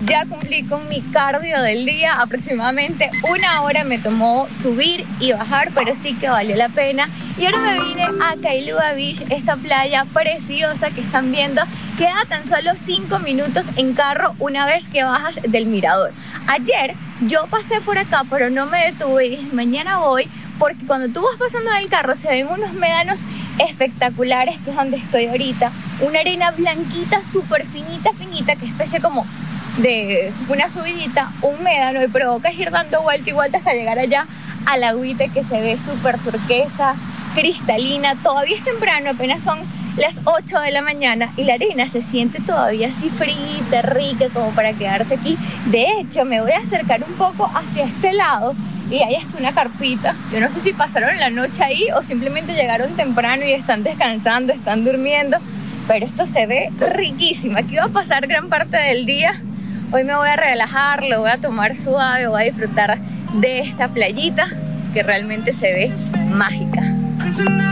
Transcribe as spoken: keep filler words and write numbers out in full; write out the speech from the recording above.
Ya cumplí con mi cardio del día, aproximadamente una hora me tomó subir y bajar, pero sí que valió la pena. Y ahora me vine a Kailua Beach, esta playa preciosa que están viendo. Queda tan solo cinco minutos en carro una vez que bajas del mirador. Ayer yo pasé por acá, pero no me detuve y dije, mañana voy, porque cuando tú vas pasando del carro se ven unos médanos espectaculares, que es donde estoy ahorita. Una arena blanquita, súper finita, finita, que es especie como de una subidita, un médano, y provocas ir dando vuelta y vuelta hasta llegar allá a la agüita que se ve súper turquesa, cristalina. Todavía es temprano, apenas son las ocho de la mañana y la arena se siente todavía así frita, rica, como para quedarse aquí. De hecho, me voy a acercar un poco hacia este lado y ahí está una carpita. Yo no sé si pasaron la noche ahí o simplemente llegaron temprano y están descansando, están durmiendo, pero esto se ve riquísimo. Aquí va a pasar gran parte del día. Hoy me voy a relajar, lo voy a tomar suave, voy a disfrutar de esta playita que realmente se ve mágica.